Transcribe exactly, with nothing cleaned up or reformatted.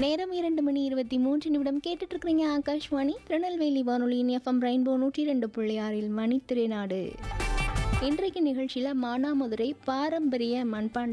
நேரம் இரண்டு மணி இருபத்தி மூன்று நிமிடம் கேட்டுட்டு இருக்கிறீங்க. ஆகாஷ்வாணி திருநெல்வேலி வானொலியின் எஃப்எம் ரெயின்போ நூற்றி ரெண்டு புள்ளி ஆறில் மணித்திரைநாடு. இன்றைக்கு நிகழ்ச்சியில் மானாமதுரை பாரம்பரிய மண்பாண்ட